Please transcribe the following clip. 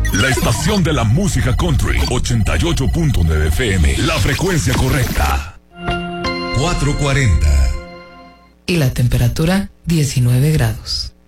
La estación de la música country, 88.9 FM, la frecuencia correcta. 440. Y la temperatura, 19 grados.